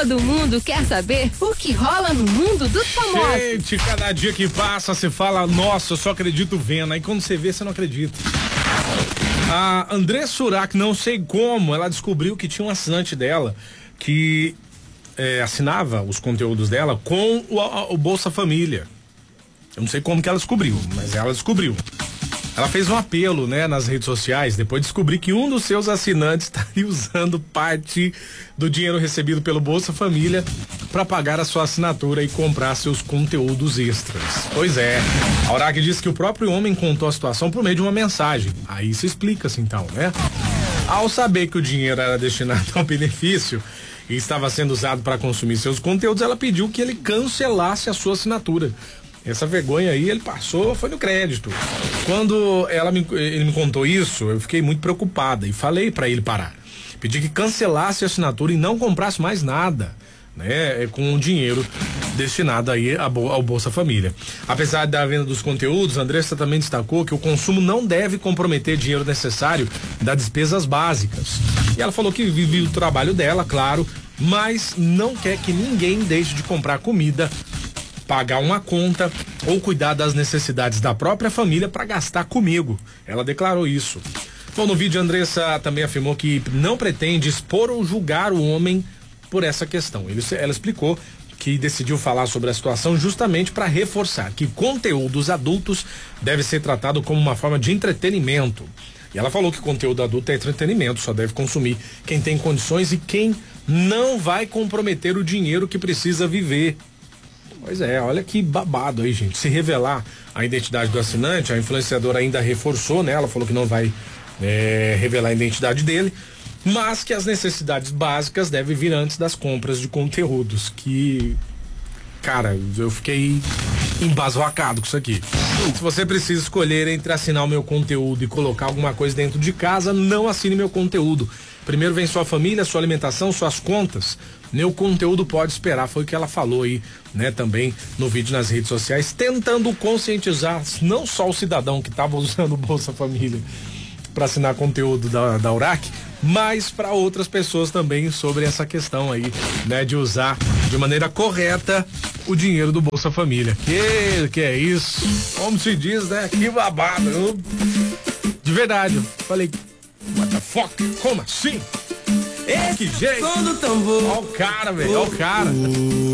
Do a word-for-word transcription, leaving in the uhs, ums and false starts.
Todo mundo quer saber o que rola no mundo dos famosos. Gente, cada dia que passa você fala, nossa, eu só acredito vendo. Aí quando você vê, você não acredita. A Andressa Surak, não sei como, ela descobriu que tinha um assinante dela que é, assinava os conteúdos dela com o, a, o Bolsa Família. Eu não sei como que ela descobriu, mas ela descobriu. Ela fez um apelo, né, nas redes sociais, depois de descobrir que um dos seus assinantes estaria usando parte do dinheiro recebido pelo Bolsa Família para pagar a sua assinatura e comprar seus conteúdos extras. Pois é, a Urak disse que o próprio homem contou a situação por meio de uma mensagem. Aí se explica-se então, né? Ao saber que o dinheiro era destinado ao benefício e estava sendo usado para consumir seus conteúdos, ela pediu que ele cancelasse a sua assinatura. Essa vergonha aí ele passou, foi no crédito. Quando ela me, ele me contou isso, eu fiquei muito preocupada e falei para ele parar. Pedi que cancelasse a assinatura e não comprasse mais nada, né, com o dinheiro destinado aí ao Bolsa Família. Apesar da venda dos conteúdos, a Andressa também destacou que o consumo não deve comprometer dinheiro necessário das despesas básicas. E ela falou que vive o trabalho dela, claro, mas não quer que ninguém deixe de comprar comida, pagar uma conta ou cuidar das necessidades da própria família para gastar comigo. Ela declarou isso. Bom, no vídeo, a Andressa também afirmou que não pretende expor ou julgar o homem por essa questão. Ele, ela explicou que decidiu falar sobre a situação justamente para reforçar que conteúdos adultos deve ser tratado como uma forma de entretenimento. E ela falou que conteúdo adulto é entretenimento, só deve consumir quem tem condições e quem não vai comprometer o dinheiro que precisa viver. Pois é, olha que babado aí, gente. Se revelar a identidade do assinante, a influenciadora ainda reforçou, né? Ela falou que não vai é, revelar a identidade dele, mas que as necessidades básicas devem vir antes das compras de conteúdos. Que, cara, eu fiquei embasbacado com isso aqui. Se você precisa escolher entre assinar o meu conteúdo e colocar alguma coisa dentro de casa, não assine meu conteúdo. Primeiro vem sua família, sua alimentação, suas contas. Meu conteúdo pode esperar, foi o que ela falou aí, né, também no vídeo nas redes sociais, tentando conscientizar não só o cidadão que estava usando o Bolsa Família para assinar conteúdo da, da Urak, mas para outras pessoas também sobre essa questão aí, né, de usar de maneira correta o dinheiro do Bolsa Família. Que que é isso? Como se diz, né? Que babado. Eu, de verdade, eu falei, what the fuck? Como assim? Que jeito? Olha o cara, velho, olha o cara.